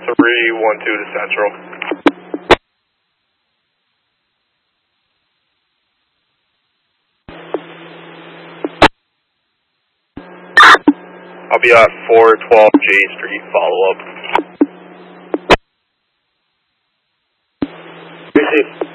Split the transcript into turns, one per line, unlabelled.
312 to Central. I'll be at 412 J Street, follow up.
Receive.